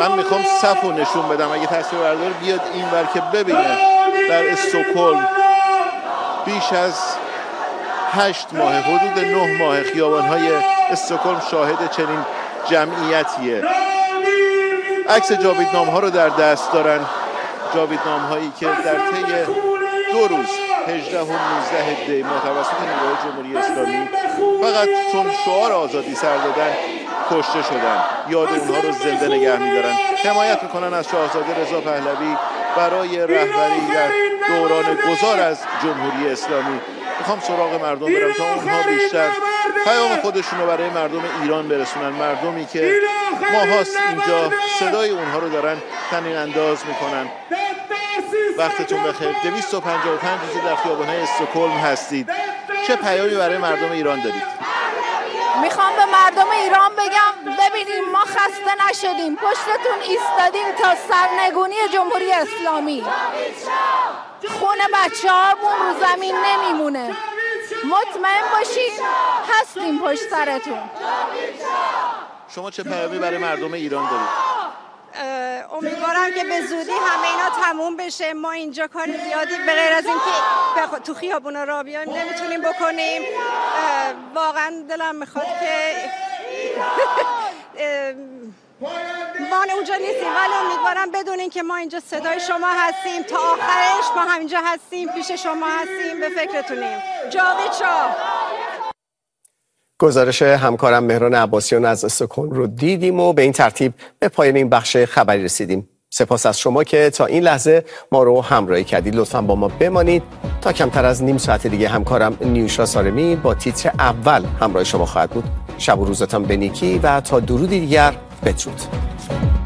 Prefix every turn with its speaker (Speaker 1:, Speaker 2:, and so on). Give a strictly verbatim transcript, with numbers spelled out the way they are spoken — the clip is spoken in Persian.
Speaker 1: من میخوام صف رو نشون بدم، اگه تصویر بردار بیاد این ور که ببینه در استکهلم بیش از هشت ماه، حدود نه ماه خیابان‌های استکهلم شاهد چنین جمعیتیه. عکس جاویدنامه‌ها رو در دست دارن، جاویدنامه‌هایی که در طی دو روز هجده و نوزده دی ما توسط نیروهای جمهوری اسلامی فقط چون شعار آزادی سر دادن کشته شدن. یاد اونها رو زنده نگه می‌دارن، حمایت می‌کنن از شاهزاده رضا پهلوی برای رهبری در دوران گذار از جمهوری اسلامی. میخوام سراغ مردم برم تا اونها بیشتر پیام خودشون رو برای مردم ایران برسونن، مردمی که ماهاست اینجا صدای اونها رو دارن طنین انداز میکنن. وقتتون بخیر. دویست و پنجاه و پنج روز در خیابان‌های استکهلم هستید. چه پیامی برای مردم ایران دارید؟
Speaker 2: میخوام به مردم ایران بگم ببینیم ما خسته نشدیم، پشتتون ایستادیم تا سرنگونی جمهوری اسلامی. خون بچه هامون رو زمین نمیمونه، مطمئن باشید هستیم پشت سرتون.
Speaker 1: شما چه پیامی برای مردم ایران دارید؟
Speaker 3: امیدوارم که به زودی همه اینا تموم بشه. ما اینجا کار زیادی به غیر از این که تو خیابونا را بیایم نمیتونیم بکنیم. واقعا دلم میخواد که ما اونجا نیستیم، ولی امیدوارم بدونین که ما اینجا صدای شما هستیم، تا آخرش ما همینجا هستیم، پیش شما هستیم، به فکرتونیم. جاوید شاه.
Speaker 4: گزارش همکارم مهران عباسیان از استکهلم رو دیدیم و به این ترتیب به پایان این بخش خبری رسیدیم. سپاس از شما که تا این لحظه ما رو همراهی کردید. لطفاً با ما بمانید. تا کمتر از نیم ساعت دیگه همکارم نیوشا سارمی با تیتر اول همراه شما خواهد بود. شب و روزتان بنیکی و تا درودی دیگر بدرود.